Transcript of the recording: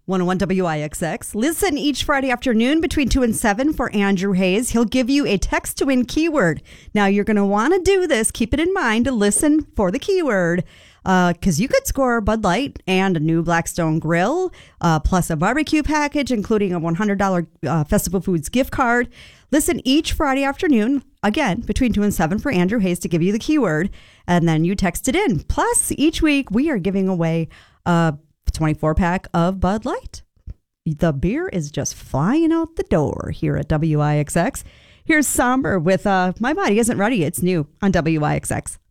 101 WIXX. Listen each Friday afternoon between 2 and 7 for Andrew Hayes. He'll give you a text to win keyword. Now, you're going to want to do this. Keep it in mind to listen for the keyword because you could score Bud Light and a new Blackstone grill, plus a barbecue package, including a $100 Festival Foods gift card. Listen each Friday afternoon, again, between 2 and 7 for Andrew Hayes to give you the keyword, and then you text it in. Plus, each week, we are giving away 24-pack of Bud Light. The beer is just flying out the door here at WIXX. Here's Somber with My Body Isn't Ready. It's new on WIXX.